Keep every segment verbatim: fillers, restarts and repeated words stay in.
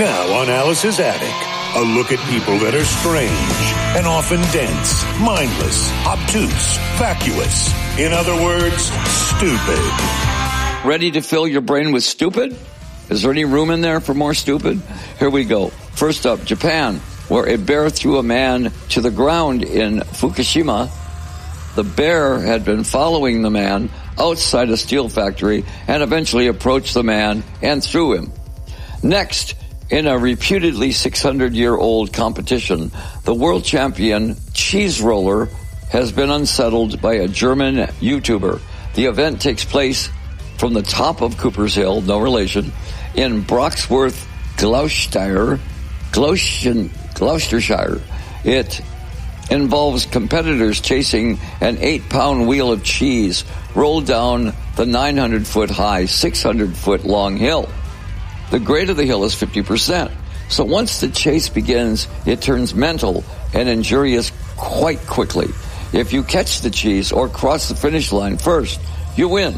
Now on Alice's Attic, a look at people that are strange and often dense, mindless, obtuse, vacuous. In other words, stupid. Ready to fill your brain with stupid? Is there any room in there for more stupid? Here we go. First up, Japan, where a bear threw a man to the ground in Fukushima. The bear had been following the man outside a steel factory and eventually approached the man and threw him. Next, in a reputedly six hundred year old competition, the world champion cheese roller has been unsettled by a German YouTuber. The event takes place from the top of Cooper's Hill, no relation, in Broxworth, Gloucestershire. Gloucestershire. It involves competitors chasing an eight pound wheel of cheese rolled down the nine hundred foot high, six hundred foot long hill. The grade of the hill is fifty percent. So once the chase begins, it turns mental and injurious quite quickly. If you catch the cheese or cross the finish line first, you win.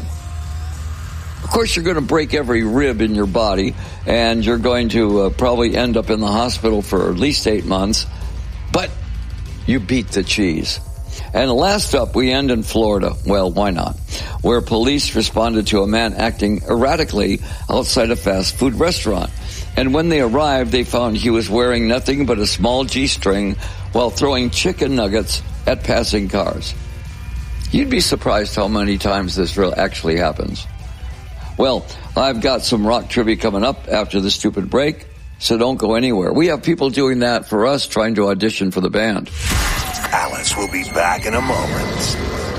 Of course, you're going to break every rib in your body, and you're going to uh, probably end up in the hospital for at least eight months. But you beat the cheese. And last up, we end in Florida. Well, why not? Where police responded to a man acting erratically outside a fast food restaurant. And when they arrived, they found he was wearing nothing but a small G-string while throwing chicken nuggets at passing cars. You'd be surprised how many times this really actually happens. Well, I've got some rock trivia coming up after the stupid break, so don't go anywhere. We have people doing that for us, trying to audition for the band. Alice will be back in a moment.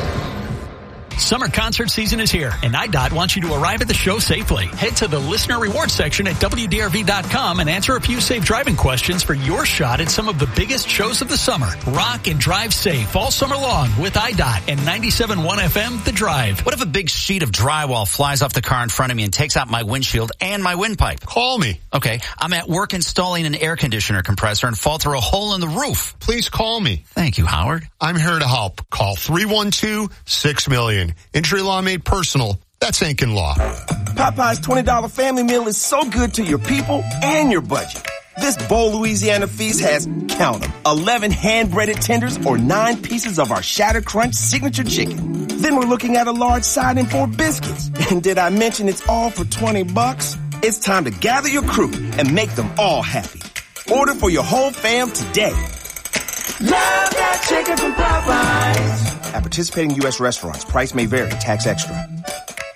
Summer concert season is here, and I D O T wants you to arrive at the show safely. Head to the listener rewards section at W D R V dot com and answer a few safe driving questions for your shot at some of the biggest shows of the summer. Rock and drive safe all summer long with I D O T and ninety-seven point one F M, The Drive. What if a big sheet of drywall flies off the car in front of me and takes out my windshield and my windpipe? Call me. Okay, I'm at work installing an air conditioner compressor and fall through a hole in the roof. Please call me. Thank you, Howard. I'm here to help. Call three one two, six million. Injury law made personal. That's Incan Law. Popeye's twenty dollar family meal is so good to your people and your budget. This Bowl Louisiana feast has, count them, eleven hand-breaded tenders or nine pieces of our Shatter Crunch signature chicken. Then we're looking at a large side and four biscuits. And did I mention it's all for twenty bucks? It's time to gather your crew and make them all happy. Order for your whole fam today. Love that chicken from Popeyes. At participating U S restaurants, price may vary, tax extra.